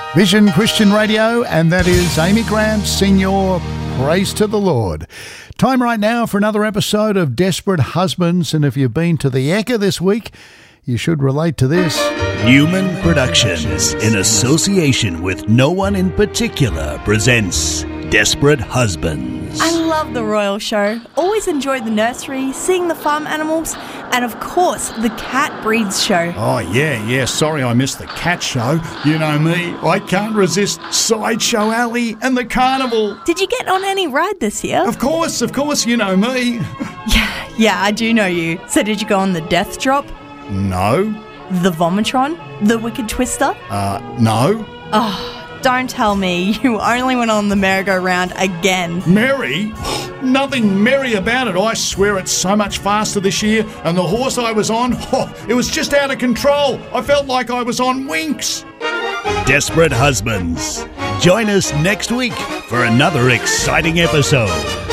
Vision Christian Radio, and that is Amy Grant, Senior. Praise to the Lord. Time right now for another episode of Desperate Husbands, and if you've been to the Ekka this week, you should relate to this. Newman Productions, in association with No One in Particular, presents Desperate Husbands. I love the Royal Show. Always enjoyed the nursery, seeing the farm animals, and of course, the Cat Breeds Show. Oh, yeah. Sorry I missed the cat show. You know me, I can't resist Sideshow Alley and the carnival. Did you get on any ride this year? Of course, you know me. Yeah, I do know you. So did you go on the Death Drop? No. The Vomitron? The Wicked Twister? No. Oh, don't tell me you only went on the merry-go-round again. Merry? Nothing merry about it. I swear it's so much faster this year, and the horse I was on, it was just out of control. I felt like I was on Winx. Desperate Husbands. Join us next week for another exciting episode.